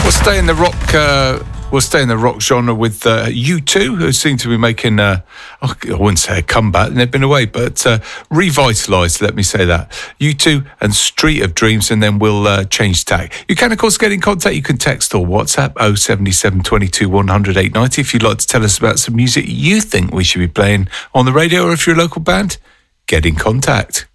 We'll stay in the rock genre with U2, who seem to be making, I wouldn't say a comeback, they've been away, but revitalised, let me say that. U2 and Street of Dreams, and then we'll change tack. You can, of course, get in contact. You can text or WhatsApp 077 22 100 890 if you'd like to tell us about some music you think we should be playing on the radio, or if you're a local band, get in contact.